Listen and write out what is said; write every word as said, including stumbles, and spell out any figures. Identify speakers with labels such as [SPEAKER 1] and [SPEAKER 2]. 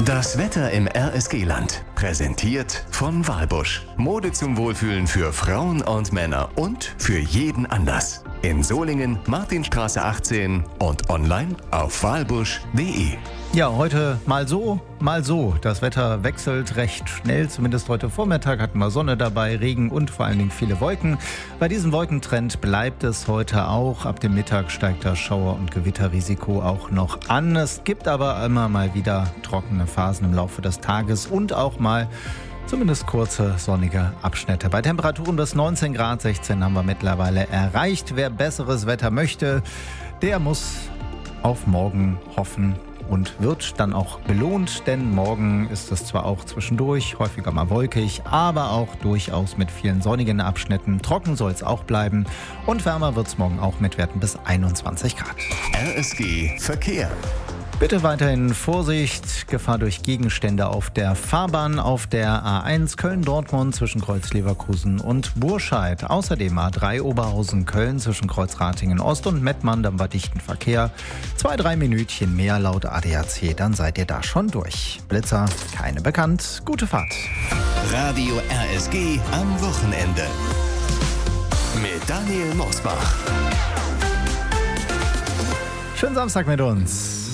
[SPEAKER 1] Das Wetter im R S G-Land. Präsentiert von Walbusch. Mode zum Wohlfühlen für Frauen und Männer und für jeden Anlass. In Solingen, Martinstraße achtzehn und online auf walbusch punkt de.
[SPEAKER 2] Ja, heute mal so, mal so. Das Wetter wechselt recht schnell. Zumindest heute Vormittag hatten wir Sonne dabei, Regen und vor allen Dingen viele Wolken. Bei diesem Wolkentrend bleibt es heute auch. Ab dem Mittag steigt das Schauer- und Gewitterrisiko auch noch an. Es gibt aber immer mal wieder trockene Phasen im Laufe des Tages und auch mal zumindest kurze sonnige Abschnitte. Bei Temperaturen bis neunzehn Grad, sechzehn haben wir mittlerweile erreicht. Wer besseres Wetter möchte, der muss auf morgen hoffen und wird dann auch belohnt, denn morgen ist es zwar auch zwischendurch häufiger mal wolkig, aber auch durchaus mit vielen sonnigen Abschnitten. Trocken soll es auch bleiben und wärmer wird es morgen auch mit Werten bis einundzwanzig Grad.
[SPEAKER 1] R S G Verkehr.
[SPEAKER 2] Bitte weiterhin Vorsicht, Gefahr durch Gegenstände auf der Fahrbahn, auf der A eins Köln-Dortmund zwischen Kreuz Leverkusen und Burscheid. Außerdem A drei Oberhausen-Köln zwischen Kreuz Ratingen-Ost und Mettmann, dann bei dichten Verkehr. Zwei, drei Minütchen mehr laut A D A C, dann seid ihr da schon durch. Blitzer, keine bekannt. Gute Fahrt.
[SPEAKER 1] Radio R S G am Wochenende. Mit Daniel Mosbach.
[SPEAKER 2] Schönen Samstag mit uns.